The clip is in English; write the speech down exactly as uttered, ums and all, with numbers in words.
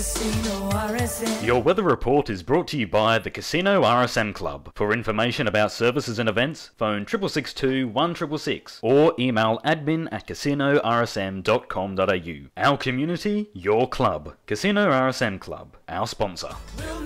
Casino R S M. Your weather report is brought to you by the Casino R S M Club. For information about services and events, phone six six six two, one six six six or email admin at casino r s m dot com dot a u. Our community, your club. Casino R S M Club, our sponsor. We'll